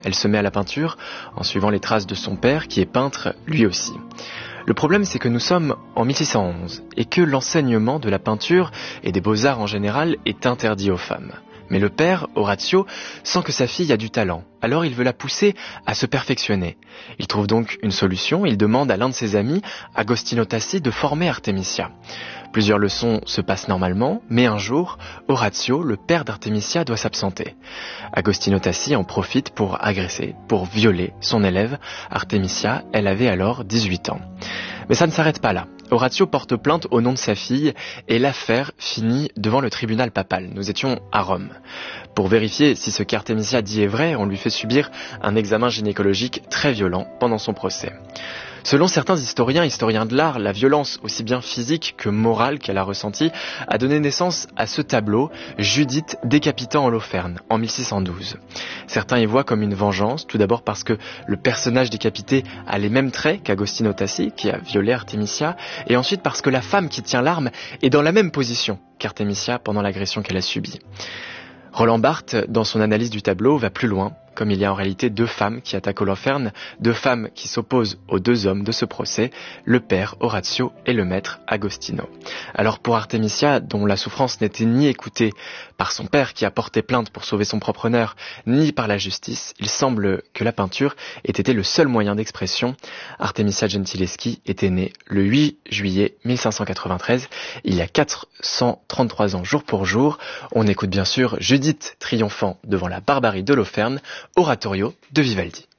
Elle se met à la peinture en suivant les traces de son père qui est peintre lui aussi. Le problème, c'est que nous sommes en 1611 et que l'enseignement de la peinture et des beaux-arts en général est interdit aux femmes. Mais le père, Orazio, sent que sa fille a du talent, alors il veut la pousser à se perfectionner. Il trouve donc une solution, il demande à l'un de ses amis, Agostino Tassi, de former Artemisia. Plusieurs leçons se passent normalement, mais un jour, Orazio, le père d'Artemisia, doit s'absenter. Agostino Tassi en profite pour agresser, pour violer son élève. Artemisia, elle avait alors 18 ans. Mais ça ne s'arrête pas là. Orazio porte plainte au nom de sa fille et l'affaire finit devant le tribunal papal. Nous étions à Rome. Pour vérifier si ce qu'Artemisia dit est vrai, on lui fait subir un examen gynécologique très violent pendant son procès. Selon certains historiens de l'art, la violence aussi bien physique que morale qu'elle a ressentie a donné naissance à ce tableau, Judith décapitant Holoferne, en 1612. Certains y voient comme une vengeance, tout d'abord parce que le personnage décapité a les mêmes traits qu'Agostino Tassi, qui a violé Artemisia, et ensuite parce que la femme qui tient l'arme est dans la même position qu'Artemisia pendant l'agression qu'elle a subie. Roland Barthes, dans son analyse du tableau, va plus loin, comme il y a en réalité deux femmes qui attaquent Holoferne, deux femmes qui s'opposent aux deux hommes de ce procès, le père Orazio et le maître Agostino. Alors pour Artemisia, dont la souffrance n'était ni écoutée par son père qui a porté plainte pour sauver son propre honneur, ni par la justice, il semble que la peinture ait été le seul moyen d'expression. Artemisia Gentileschi était née le 8 juillet 1593, il y a 433 ans jour pour jour. On écoute bien sûr Judith triomphant devant la barbarie d'Holoferne, oratorio de Vivaldi.